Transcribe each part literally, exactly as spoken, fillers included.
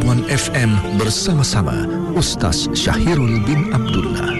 Labuan F M bersama-sama Ustaz Syahirul bin Abdullah.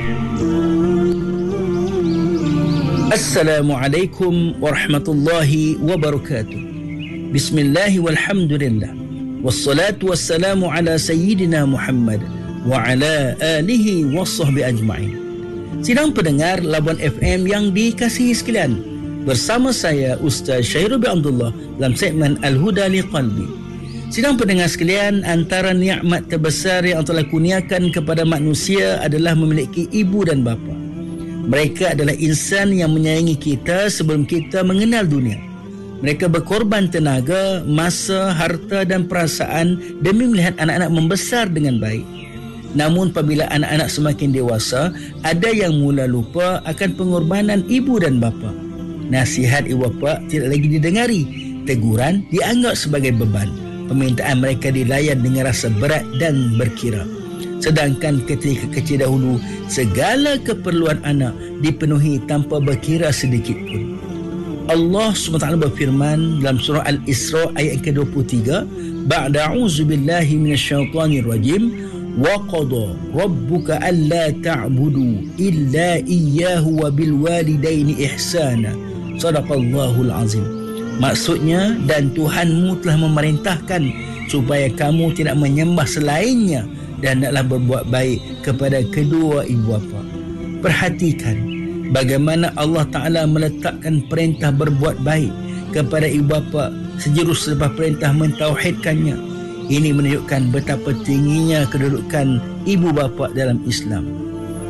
Assalamualaikum warahmatullahi wabarakatuh. Bismillah walhamdulillah. Wassalatu wassalamu ala sayyidina Muhammad wa ala alihi wassahbi ajma'in. Sidang pendengar Labuan F M yang dikasihi sekalian, bersama saya Ustaz Syahirul bin Abdullah dalam segmen Al-Huda Liqalbi. Sidang pendengar sekalian, antara nikmat terbesar yang Allah kurniakan kepada manusia adalah memiliki ibu dan bapa. Mereka adalah insan yang menyayangi kita sebelum kita mengenal dunia. Mereka berkorban tenaga, masa, harta dan perasaan demi melihat anak-anak membesar dengan baik. Namun apabila anak-anak semakin dewasa, ada yang mula lupa akan pengorbanan ibu dan bapa. Nasihat ibu bapa tidak lagi didengari, teguran dianggap sebagai beban. Permintaan mereka dilayan dengan rasa berat dan berkira. Sedangkan ketika kecil dahulu, segala keperluan anak dipenuhi tanpa berkira sedikit pun. Allah subhanahu wa taala berfirman dalam surah Al-Isra ayat ke dua puluh tiga, Ba'da a'udzu billahi minasyaitonir rajim, wa qada rabbuka alla ta'budu illa iyyahu wa bil walidaini ihsana. Sadaqallahul azim. Maksudnya, dan Tuhanmu telah memerintahkan supaya kamu tidak menyembah selainnya dan hendaklah berbuat baik kepada kedua ibu bapa. Perhatikan bagaimana Allah Ta'ala meletakkan perintah berbuat baik kepada ibu bapa sejurus selepas perintah mentauhidkannya. Ini menunjukkan betapa tingginya kedudukan ibu bapa dalam Islam.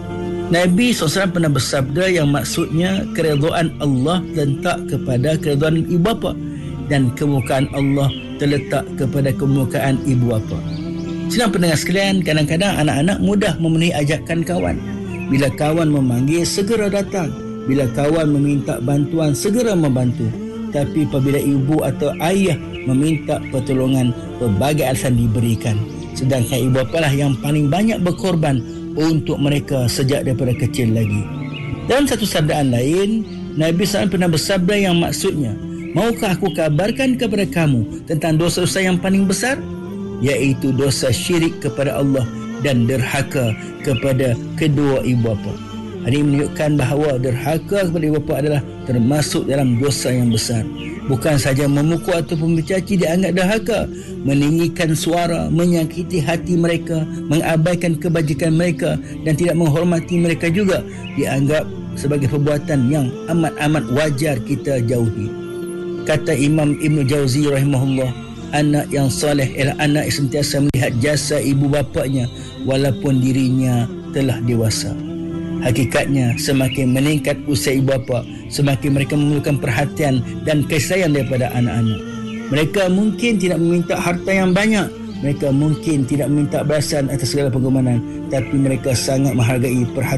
Nabi sallallahu alaihi wasallam pernah bersabda yang maksudnya keredaan Allah terletak kepada keredaan ibu bapa dan kemukaan Allah terletak kepada kemukaan ibu bapa. Sidang pendengar sekalian, kadang-kadang anak-anak mudah memenuhi ajakan kawan. Bila kawan memanggil, segera datang. Bila kawan meminta bantuan, segera membantu. Tapi apabila ibu atau ayah meminta pertolongan, berbagai alasan diberikan. Sedangkan ibu bapa lah yang paling banyak berkorban untuk mereka sejak daripada kecil lagi. Dalam satu sabdaan lain, Nabi sallallahu alaihi wasallam pernah bersabda yang maksudnya, maukah aku kabarkan kepada kamu tentang dosa-dosa yang paling besar? Iaitu dosa syirik kepada Allah dan derhaka kepada kedua ibu bapa. Ini menunjukkan bahawa derhaka kepada ibu bapa adalah termasuk dalam dosa yang besar. Bukan saja memukul ataupun mencaci dianggap derhaka, meninggikan suara, menyakiti hati mereka, mengabaikan kebajikan mereka dan tidak menghormati mereka juga dianggap sebagai perbuatan yang amat-amat wajar kita jauhi. Kata Imam Ibn Jauzi rahimahullah, anak yang soleh ialah anak yang sentiasa melihat jasa ibu bapanya walaupun dirinya telah dewasa. Hakikatnya, semakin meningkat usia ibu bapa, semakin mereka memerlukan perhatian dan kasih sayang daripada anak-anak. Mereka mungkin tidak meminta harta yang banyak, mereka mungkin tidak meminta balasan atas segala pengorbanan, tapi mereka sangat menghargai perhatian